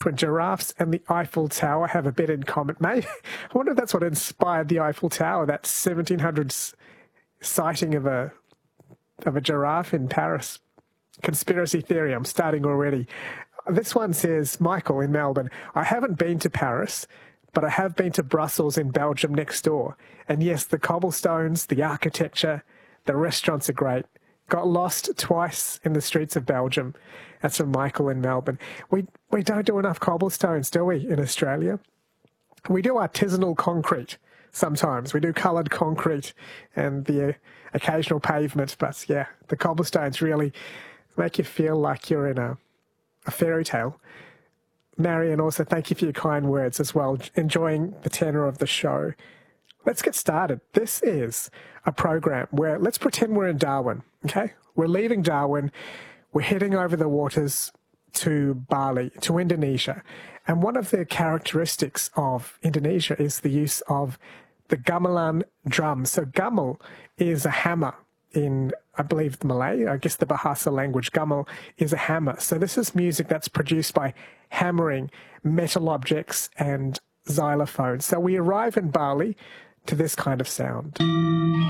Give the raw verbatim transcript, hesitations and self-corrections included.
when giraffes and the Eiffel Tower have a bit in common. Maybe, I wonder if that's what inspired the Eiffel Tower, that seventeen hundreds sighting of a of a giraffe in Paris. Conspiracy theory, I'm starting already. This one says, Michael in Melbourne, I haven't been to Paris, but I have been to Brussels in Belgium next door. And yes, the cobblestones, the architecture, the restaurants are great. Got lost twice in the streets of Belgium. That's from Michael in Melbourne. We we don't do enough cobblestones, do we, in Australia? We do artisanal concrete sometimes. We do coloured concrete and the uh, occasional pavement. But yeah, the cobblestones really make you feel like you're in a, a fairy tale. Marion, also thank you for your kind words as well. Enjoying the tenor of the show. Let's get started. This is a program where let's pretend we're in Darwin, okay? We're leaving Darwin. We're heading over the waters to Bali, to Indonesia. And one of the characteristics of Indonesia is the use of the gamelan drum. So gamelan is a hammer in, I believe, Malay, I guess the Bahasa language. Gamelan is a hammer. So this is music that's produced by hammering metal objects and xylophones. So we arrive in Bali to this kind of sound.